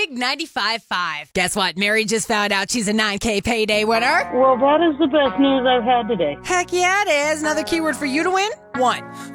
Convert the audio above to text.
Big 95.5. Guess what? Mary just found out she's a 9K payday winner. Well, that is the best news I've had today. Heck yeah, it is. Another keyword for you to win? 1.